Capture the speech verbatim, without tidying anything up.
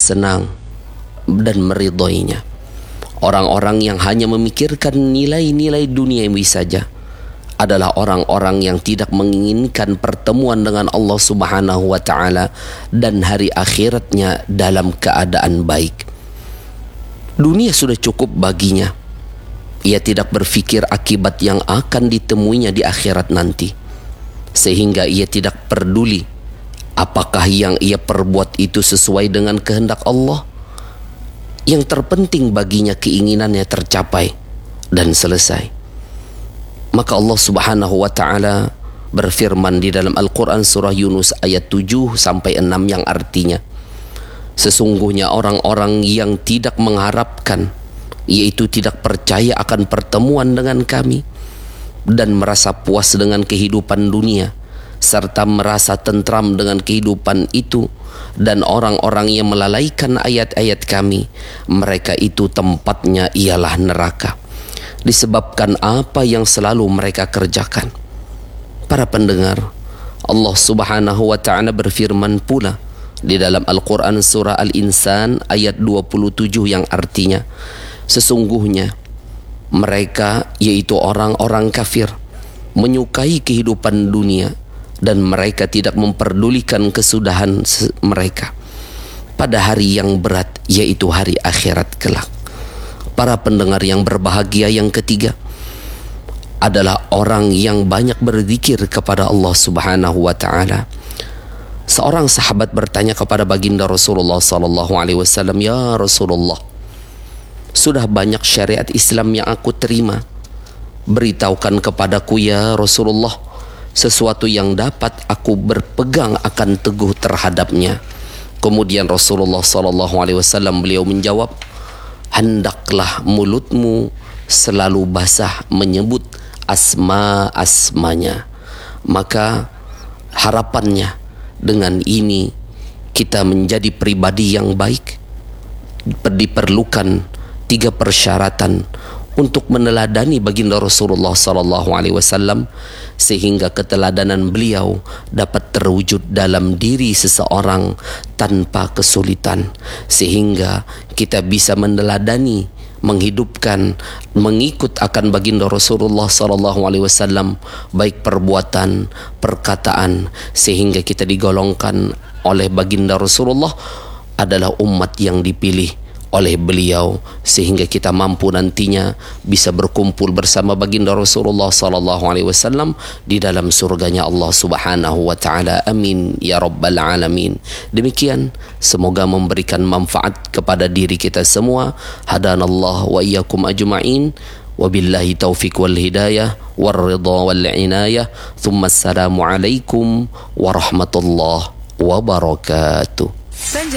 senang dan meridhoinya. Orang-orang yang hanya memikirkan nilai-nilai duniawi saja adalah orang-orang yang tidak menginginkan pertemuan dengan Allah Subhanahu wa taala dan hari akhiratnya dalam keadaan baik. Dunia sudah cukup baginya. Ia tidak berfikir akibat yang akan ditemuinya di akhirat nanti, sehingga ia tidak peduli apakah yang ia perbuat itu sesuai dengan kehendak Allah. Yang terpenting baginya keinginannya tercapai dan selesai. Maka Allah Subhanahu wa taala berfirman di dalam Al-Quran surah Yunus ayat tujuh sampai enam yang artinya, sesungguhnya orang-orang yang tidak mengharapkan, yaitu tidak percaya akan pertemuan dengan kami dan merasa puas dengan kehidupan dunia serta merasa tentram dengan kehidupan itu, dan orang-orang yang melalaikan ayat-ayat kami, mereka itu tempatnya ialah neraka, disebabkan apa yang selalu mereka kerjakan. Para pendengar, Allah Subhanahu wa taala berfirman pula di dalam Al-Quran surah Al-Insan ayat dua puluh tujuh yang artinya, sesungguhnya mereka, yaitu orang-orang kafir, menyukai kehidupan dunia dan mereka tidak memperdulikan kesudahan mereka pada hari yang berat, yaitu hari akhirat kelak. Para pendengar yang berbahagia, yang ketiga adalah orang yang banyak berzikir kepada Allah Subhanahu wa taala. Seorang sahabat bertanya kepada baginda Rasulullah sallallahu alaihi wasallam, "Ya Rasulullah, sudah banyak syariat Islam yang aku terima. Beritahukan kepadaku ya Rasulullah sesuatu yang dapat aku berpegang akan teguh terhadapnya." Kemudian Rasulullah sallallahu alaihi wasallam beliau menjawab, "Hendaklah mulutmu selalu basah menyebut asma-asmanya." Maka harapannya dengan ini kita menjadi pribadi yang baik. Diperlukan tiga persyaratan untuk meneladani baginda Rasulullah sallallahu alaihi wasallam, sehingga keteladanan beliau dapat terwujud dalam diri seseorang tanpa kesulitan, sehingga kita bisa meneladani, menghidupkan, mengikut akan baginda Rasulullah sallallahu alaihi wasallam, baik perbuatan, perkataan, sehingga kita digolongkan oleh baginda Rasulullah adalah umat yang dipilih oleh beliau, sehingga kita mampu nantinya bisa berkumpul bersama baginda Rasulullah sallallahu alaihi wasallam di dalam surganya Allah Subhanahu wa taala. Amin ya rabbal alamin. Demikian, semoga memberikan manfaat kepada diri kita semua. Hadanallah wa iyyakum ajma'in. Wabillahi taufiq wal hidayah war ridha wal inayah. Thumma assalamu alaikum warahmatullahi wabarakatuh.